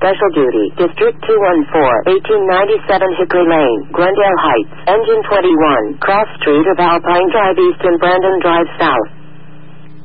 Special Duty, District 214, 1897 Hickory Lane, Glendale Heights, Engine 21, Cross Street of Alpine Drive East and Brandon Drive South.